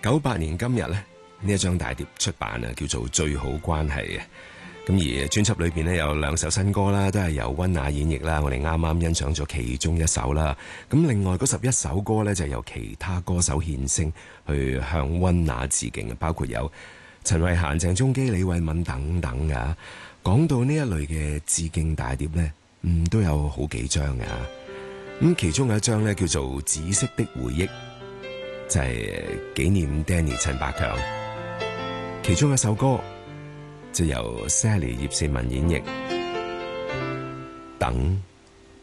98年今日咧，呢一張大碟出版啊，叫做《最好關係》嘅。咁而專輯裏邊咧有2首新歌啦，都係由溫拿演繹啦。我哋啱啱欣賞咗其中一首啦。咁另外嗰11首歌咧就由其他歌手獻聲去向溫拿致敬嘅，包括有陳慧嫻、鄭中基、李慧敏等等噶。講到呢一類嘅致敬大碟咧，都有好幾張噶。咁其中有一張咧叫做《紫色的回憶》，就係紀念 Danny 陳百強。其中一首歌就由 Sally 葉倩文演繹，等。